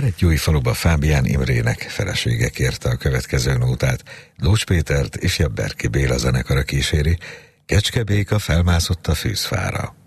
Berettyói-faluba Fábián Imrének felesége kérte a következő nótát. Lócs Pétert és Jabberki Béla zenekara kíséri. Kecske Béka felmászott a fűzfára.